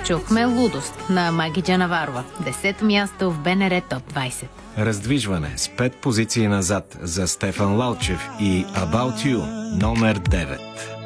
Чухме Лудост на Маги Джанаварова. 10 място в БНР Топ 20. Раздвижване с 5 позиции назад за Стефан Лалчев и About You, номер 9.